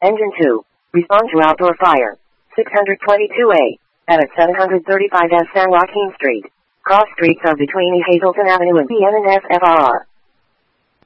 Engine 2. Respond to outdoor fire. 622A. At 735 S San Joaquin Street. Cross streets are between E. Hazelton Avenue and BN and SFRR.